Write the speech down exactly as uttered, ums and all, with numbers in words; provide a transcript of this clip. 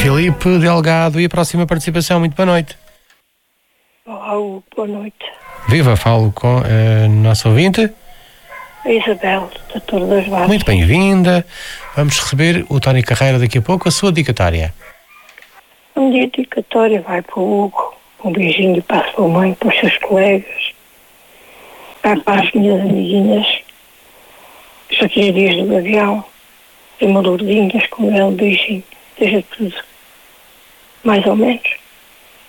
Filipe Delgado e a próxima participação. Muito boa noite. Olá, Hugo, boa noite. Viva, falo com a nossa ouvinte. A Isabel, da Torre das Barras. Muito bem-vinda. Vamos receber o Tony Carreira daqui a pouco, a sua dedicatória. A minha dedicatória vai para o Hugo. Um beijinho para a sua mãe, para os seus colegas, para as minhas amiguinhas, Jaqueirias do Gavião, e Lourdinhas, com ela, beijinho. Seja tudo mais ou menos.